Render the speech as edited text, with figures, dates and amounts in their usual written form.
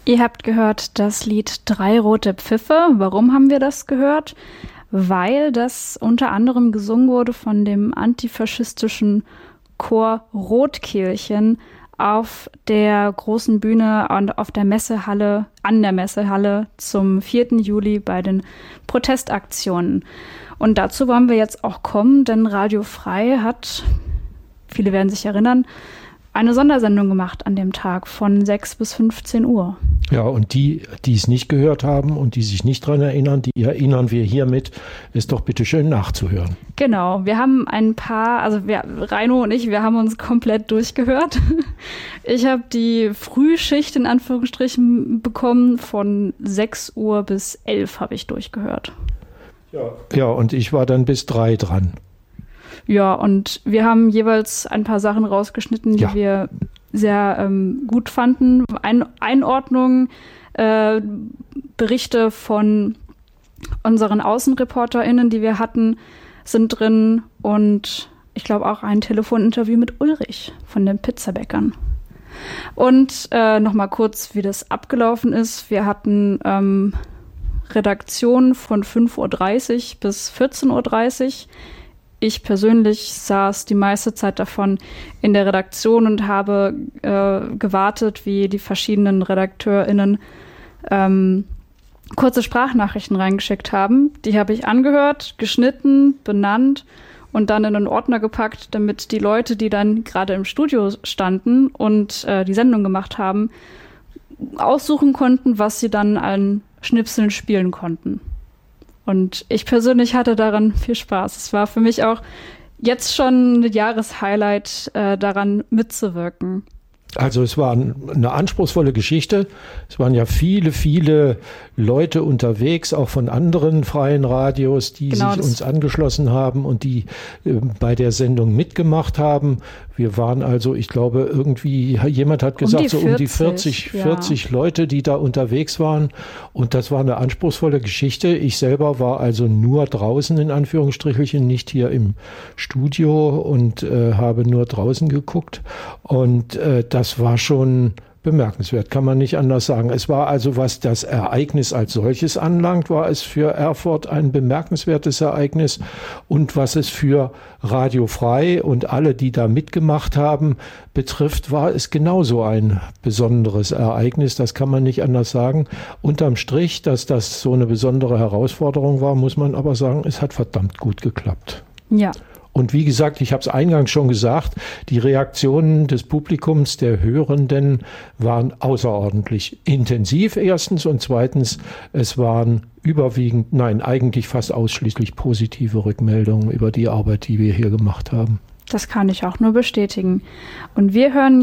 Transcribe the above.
Ihr habt gehört das Lied Drei rote Pfiffe. Warum haben wir das gehört? Weil das unter anderem gesungen wurde von dem antifaschistischen Chor Rotkehlchen auf der großen Bühne und auf der Messehalle, an der Messehalle zum 4. Juli bei den Protestaktionen. Und dazu wollen wir jetzt auch kommen, denn Radio Frei hat, viele werden sich erinnern, eine Sondersendung gemacht an dem Tag von 6 bis 15 Uhr. Ja, und die es nicht gehört haben und die sich nicht daran erinnern, die erinnern wir hiermit, ist doch bitte schön nachzuhören. Genau, wir haben ein paar, Raino und ich, wir haben uns komplett durchgehört. Ich habe die Frühschicht in Anführungsstrichen bekommen, von 6 Uhr bis 11 habe ich durchgehört. Ja, und ich war dann bis 3 dran. Ja, und wir haben jeweils ein paar Sachen rausgeschnitten, die wir sehr gut fanden. Einordnung, Berichte von unseren AußenreporterInnen, die wir hatten, sind drin. Und ich glaube auch ein Telefoninterview mit Ulrich von den Pizzabäckern. Und nochmal kurz, wie das abgelaufen ist. Wir hatten Redaktion von 5.30 Uhr bis 14.30 Uhr. Ich persönlich saß die meiste Zeit davon in der Redaktion und habe gewartet, wie die verschiedenen RedakteurInnen kurze Sprachnachrichten reingeschickt haben. Die habe ich angehört, geschnitten, benannt und dann in einen Ordner gepackt, damit die Leute, die dann gerade im Studio standen und die Sendung gemacht haben, aussuchen konnten, was sie dann an Schnipseln spielen konnten. Und ich persönlich hatte daran viel Spaß. Es war für mich auch jetzt schon ein Jahreshighlight, daran mitzuwirken. Also es war eine anspruchsvolle Geschichte. Es waren ja viele, viele Leute unterwegs, auch von anderen freien Radios, die sich uns angeschlossen haben und die bei der Sendung mitgemacht haben. Wir waren also, ich glaube, irgendwie, jemand hat gesagt, um die 40 Leute, die da unterwegs waren. Und das war eine anspruchsvolle Geschichte. Ich selber war also nur draußen, in Anführungsstrichelchen, nicht hier im Studio und habe nur draußen geguckt. Und das war schon bemerkenswert, kann man nicht anders sagen. Es war also, was das Ereignis als solches anlangt, war es für Erfurt ein bemerkenswertes Ereignis. Und was es für Radio Frei und alle, die da mitgemacht haben, betrifft, war es genauso ein besonderes Ereignis. Das kann man nicht anders sagen. Unterm Strich, dass das so eine besondere Herausforderung war, muss man aber sagen, es hat verdammt gut geklappt. Ja. Und wie gesagt, ich habe es eingangs schon gesagt, die Reaktionen des Publikums, der Hörenden, waren außerordentlich intensiv erstens und zweitens, es waren eigentlich fast ausschließlich positive Rückmeldungen über die Arbeit, die wir hier gemacht haben. Das kann ich auch nur bestätigen. Und wir hören